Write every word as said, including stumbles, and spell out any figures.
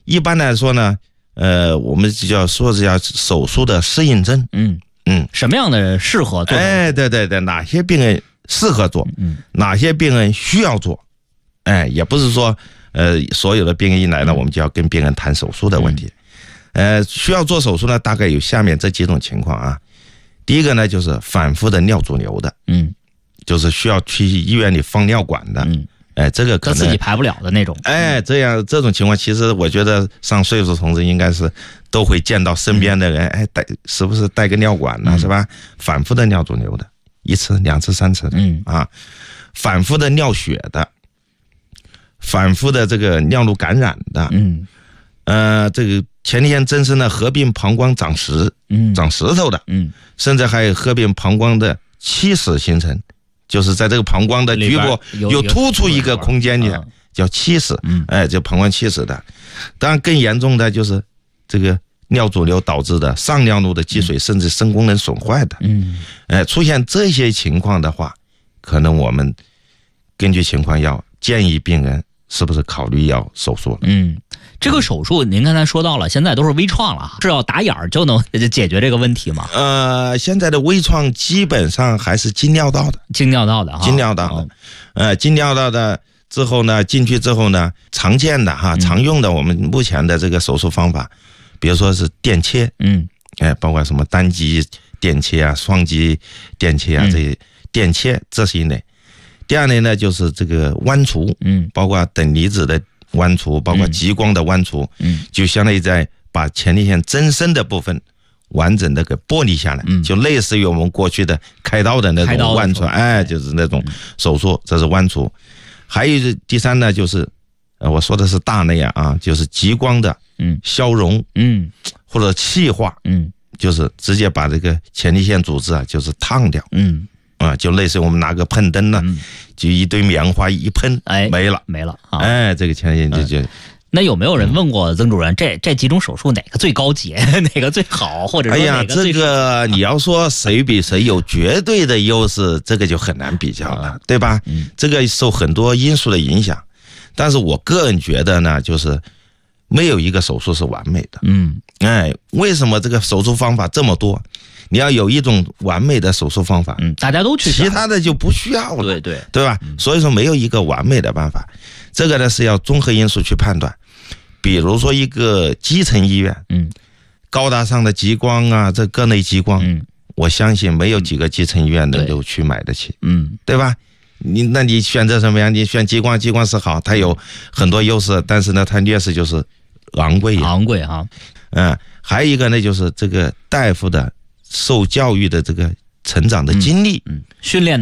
一般来说呢，呃，我们就叫说是叫手术的适应症。 嗯嗯， 什么样的适合做？ 哎，对对对，哪些病人适合做， 嗯， 哪些病人需要做，哎，也不是说呃所有的病人一来呢，我们就要跟病人谈手术的问题。呃，需要做手术呢，大概有下面这几种情况啊。第一个呢，就是反复的尿阻流的， 嗯， 就是需要去医院里放尿管的， 嗯， 哎，这个可能自己排不了的那种， 哎，这样这种情况，其实我觉得上岁数同志应该是都会见到身边的人，嗯、哎，带是不是带个尿管呢、嗯？是吧？反复的尿阻流的，一次、两次、三次的， 嗯啊，反复的尿血的，反复的这个尿路感染的， 嗯， 呃，这个前列腺增生的合并膀胱长石， 嗯， 长石头的， 嗯， 甚至还有合并膀胱的憩室形成，就是在这个膀胱的局部有突出一个空间的，叫憩室， 嗯， 哎，就膀胱憩室的。当然更严重的就是这个尿阻流导致的上尿路的积水，嗯、甚至肾功能损坏的， 嗯， 哎，出现这些情况的话，可能我们根据情况要建议病人是不是考虑要手术了。 嗯，这个手术您刚才说到了，现在都是微创了，是要打眼儿就能解决这个问题吗？ 呃，现在的微创基本上还是经尿道的， 经尿道的哈， 经尿道的，哦、呃，经尿道的之后呢，进去之后呢，常见的哈，常用的我们目前的这个手术方法，嗯、比如说是电切， 嗯， 哎，包括什么单极电切啊、双极电切啊，这些电切，这是一类。第二类呢，就是这个剜除，嗯，包括等离子的剜除，包括极光的剜除，嗯，就相当于在把前列腺增生的部分完整的给剥离下来，嗯，就类似于我们过去的开刀的那种剜除，哎，就是那种手术，这是剜除。还有第三呢，就是呃，我说的是大类啊，就是极光的，嗯，消融，嗯，或者气化，嗯，就是直接把这个前列腺组织啊，就是烫掉，嗯。啊，就类似我们拿个喷灯呢、嗯，就一堆棉花一喷，哎，没了， 没了。啊、 哎，这个前列腺就就、嗯。 那有没有人问过曾主任，这这几种手术哪个最高级，哪个最好，或者说哪个最？ 哎呀，这个你要说谁比谁有绝对的优势，这个就很难比较了，啊、对吧？嗯，这个受很多因素的影响。但是我个人觉得呢，就是没有一个手术是完美的。嗯，哎，为什么这个手术方法这么多？你要有一种完美的手术方法， 嗯，大家都去， 其他的就不需要了， 对对， 对吧？嗯、所以说没有一个完美的办法，这个呢是要综合因素去判断。比如说一个基层医院，嗯，高大上的激光啊，这各类激光，嗯，我相信没有几个基层医院能够去买得起，嗯，对吧？你那你选择什么呀？你选激光，激光是好，它有很多优势，但是呢，它劣势就是昂贵， 昂贵啊， 嗯，还有一个呢就是这个大夫的受教育的这个成长的经历， 嗯，训练。